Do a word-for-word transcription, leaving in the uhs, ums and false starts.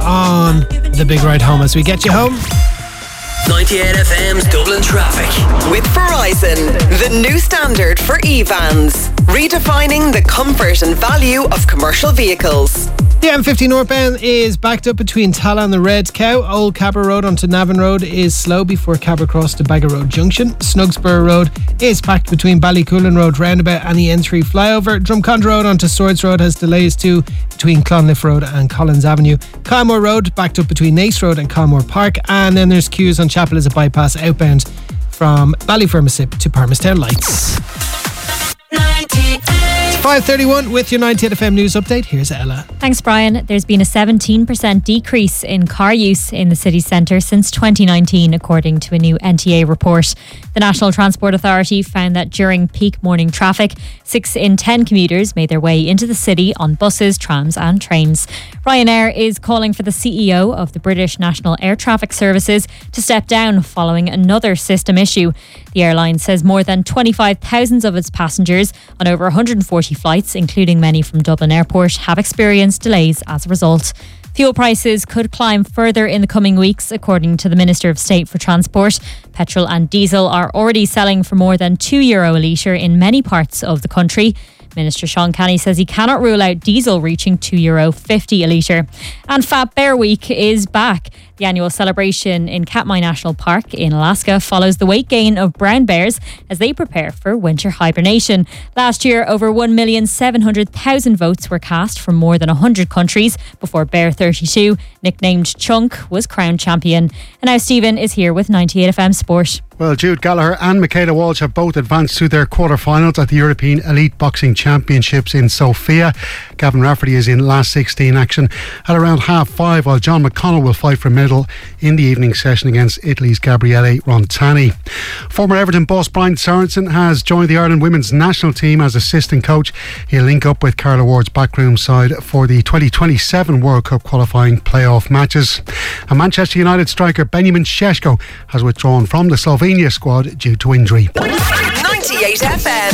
on the big ride home as we get you home. ninety-eight F M's Dublin Traffic. With Verizon, the new standard for E-vans, redefining the comfort and value of commercial vehicles. The M fifty northbound is backed up between Tala and the Red Cow. Old Cabra Road onto Navan Road is slow before Cabra Cross to Bagger Road Junction. Snugsborough Road is packed between Ballycoolan Road roundabout and the N three flyover. Drumcondra Road onto Swords Road has delays too between Clonliffe Road and Collins Avenue. Kylemore Road backed up between Nace Road and Kylemore Park. And then there's queues on Chapel as a bypass outbound from Ballyfermosip to Parmastown Lights. five thirty-one with your ninety-eight F M news update. Here's Ella. Thanks, Brian. There's been a seventeen percent decrease in car use in the city centre since twenty nineteen, according to a new N T A report. The National Transport Authority found that during peak morning traffic, six in ten commuters made their way into the city on buses, trams and trains. Ryanair is calling for the C E O of the British National Air Traffic Services to step down following another system issue. The airline says more than twenty-five thousand of its passengers on over one hundred forty flights, including many from Dublin Airport, have experienced delays as a result. Fuel prices could climb further in the coming weeks, according to the Minister of State for Transport. Petrol and diesel are already selling for more than two euro a litre in many parts of the country. Minister Sean Canny says he cannot rule out diesel reaching two euro fifty a litre. And Fat Bear Week is back. The annual celebration in Katmai National Park in Alaska follows the weight gain of brown bears as they prepare for winter hibernation. Last year, over one million seven hundred thousand votes were cast from more than one hundred countries before Bear thirty-two, nicknamed Chunk, was crowned champion. And now Stephen is here with ninety-eight F M Sport. Well, Jude Gallagher and Michaela Walsh have both advanced to their quarter-finals at the European Elite Boxing Championships in Sofia. Gavin Rafferty is in last sixteen action at around half five, while John McConnell will fight for a medal in the evening session against Italy's Gabriele Rontani. Former Everton boss Brian Sorensen has joined the Ireland women's national team as assistant coach. He'll link up with Carla Ward's backroom side for the twenty twenty-seven World Cup qualifying playoff matches. And Manchester United striker Benjamin Šeško has withdrawn from the Slovenia squad due to injury. ninety-eight F M.